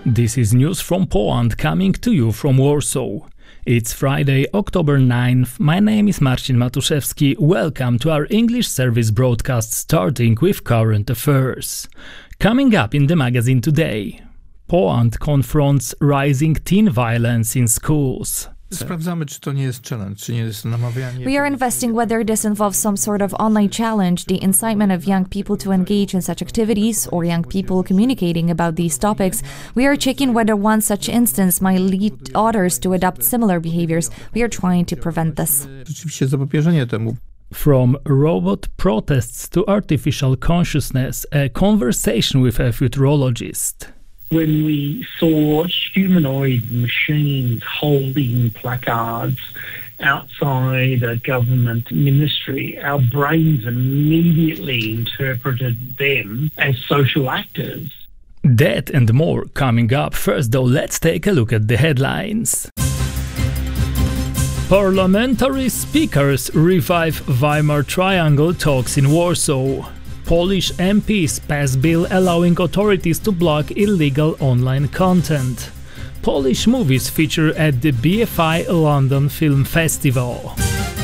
This is news from Poland coming to you from Warsaw. It's Friday, October 9th. My name is Marcin Matuszewski. Welcome to our English service broadcast, starting with current affairs. Coming up in the magazine today, Poland confronts rising teen violence in schools. Sprawdzamy, czy to nie jest challenge, czy nie jest namawianie. We are investigating whether this involves some sort of online challenge, the incitement of young people to engage in such activities, or young people communicating about these topics. We are checking whether one such instance might lead others to adopt similar behaviors. We are trying to prevent this. Rzeczywiście zapobieżenie temu. From robot protests to artificial consciousness, a conversation with a futurologist. When we saw humanoid machines holding placards outside a government ministry, our brains immediately interpreted them as social actors. That and more coming up. First though, let's take a look at the headlines. Parliamentary speakers revive Weimar Triangle talks in Warsaw. Polish MPs pass bill allowing authorities to block illegal online content. Polish movies feature at the BFI London Film Festival.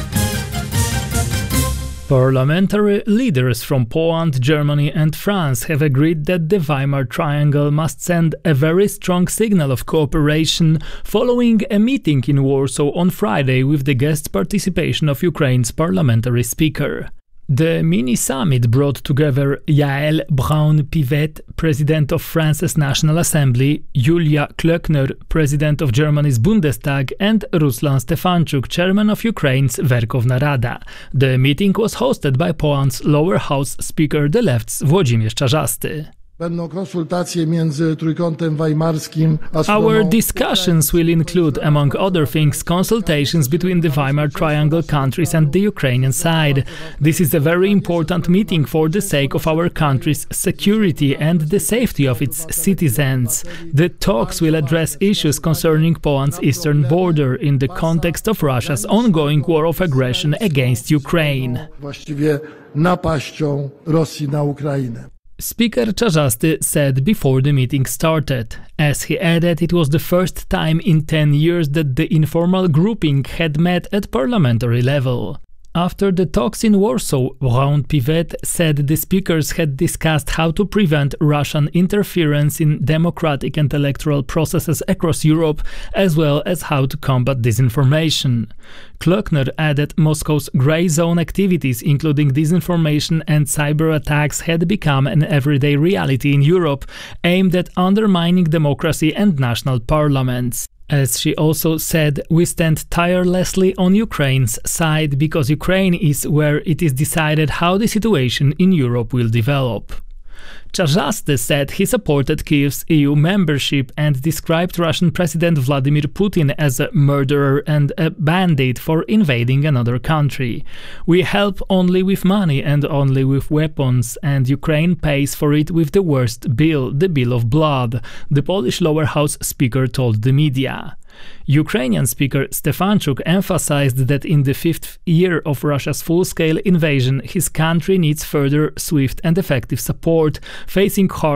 Parliamentary leaders from Poland, Germany and France have agreed that the Weimar Triangle must send a very strong signal of cooperation following a meeting in Warsaw on Friday with the guest participation of Ukraine's parliamentary speaker. The mini-summit brought together Yael Braun-Pivet, President of France's National Assembly, Julia Klöckner, President of Germany's Bundestag, and Ruslan Stefanchuk, Chairman of Ukraine's Verkhovna Rada. The meeting was hosted by Poland's lower house Speaker the Left's Włodzimierz Czarzasty. Our discussions will include, among other things, consultations between the Weimar Triangle countries and the Ukrainian side. This is a very important meeting for the sake of our country's security and the safety of its citizens. The talks will address issues concerning Poland's eastern border in the context of Russia's ongoing war of aggression against Ukraine. Speaker Czarzasty said before the meeting started. As he added, it was the first time in 10 years that the informal grouping had met at parliamentary level. After the talks in Warsaw, Braun-Pivet said the speakers had discussed how to prevent Russian interference in democratic and electoral processes across Europe, as well as how to combat disinformation. Klöckner added Moscow's grey zone activities, including disinformation and cyber attacks, had become an everyday reality in Europe, aimed at undermining democracy and national parliaments. As she also said, we stand tirelessly on Ukraine's side because Ukraine is where it is decided how the situation in Europe will develop. Czarzasty said he supported Kyiv's EU membership and described Russian President Vladimir Putin as a murderer and a bandit for invading another country. We help only with money and only with weapons, and Ukraine pays for it with the worst bill, the bill of blood, the Polish lower house speaker told the media. Ukrainian Speaker Stefanchuk emphasized that in the fifth year of Russia's full-scale invasion, his country needs further swift and effective support, facing hard